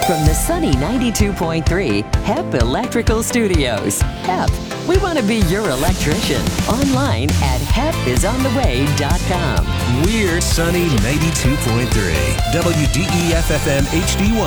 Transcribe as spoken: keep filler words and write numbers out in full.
From the sunny ninety-two point three H E P Electrical Studios. H E P, we want to be your electrician. Online at hep is on the way dot com. We're sunny ninety-two point three W D E F F M H D one.